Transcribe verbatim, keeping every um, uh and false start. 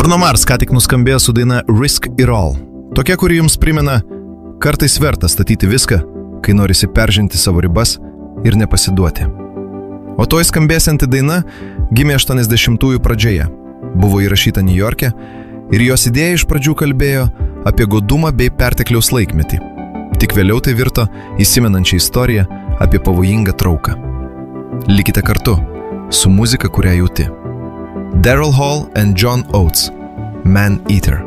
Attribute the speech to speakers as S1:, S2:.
S1: Bruno Mars ką tik nuskambėjo su daina Risk It All. Tokia, kuri jums primena, kartais verta statyti viską, kai norisi peržengti savo ribas ir nepasiduoti. O toj skambėsianti daina gimė aštuoniasdešimtųjų pradžioje. Buvo įrašyta Niujorke ir jos idėja iš pradžių kalbėjo apie godumą bei pertekliaus laikmetį. Tik vėliau tai virto įsimenančią istoriją apie pavojingą trauką. Likite kartu su muzika, kurią jauti. Daryl Hall and John Oates, Man Eater.